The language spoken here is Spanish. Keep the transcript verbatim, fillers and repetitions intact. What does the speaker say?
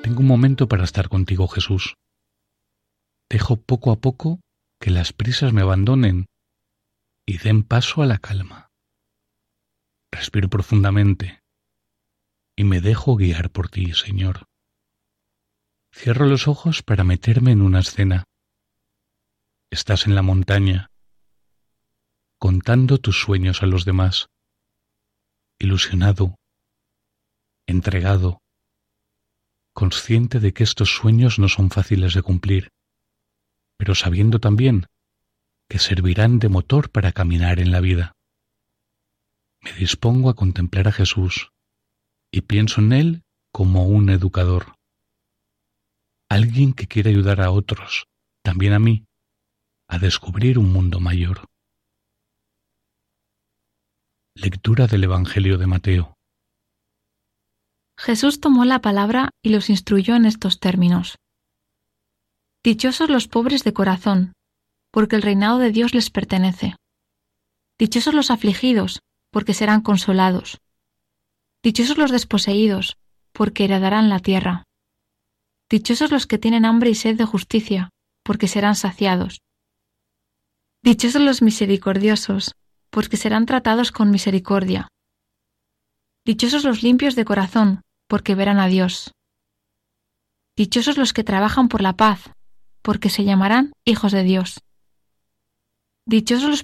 tengo un momento para estar contigo, Jesús. Dejo poco a poco que las prisas me abandonen y den paso a la calma. Respiro profundamente y me dejo guiar por ti, Señor. Cierro los ojos para meterme en una escena. Estás en la montaña, contando tus sueños a los demás, ilusionado, entregado, consciente de que estos sueños no son fáciles de cumplir, pero sabiendo también que servirán de motor para caminar en la vida. Me dispongo a contemplar a Jesús y pienso en Él como un educador, alguien que quiere ayudar a otros, también a mí, a descubrir un mundo mayor. Lectura del Evangelio de Mateo. Jesús tomó la palabra y los instruyó en estos términos. Dichosos los pobres de corazón, porque el reinado de Dios les pertenece. Dichosos los afligidos, porque serán consolados. Dichosos los desposeídos, porque heredarán la tierra. Dichosos los que tienen hambre y sed de justicia, porque serán saciados. Dichosos los misericordiosos, porque serán tratados con misericordia. Dichosos los limpios de corazón, porque verán a Dios. Dichosos los que trabajan por la paz, porque se llamarán hijos de Dios. Dichosos los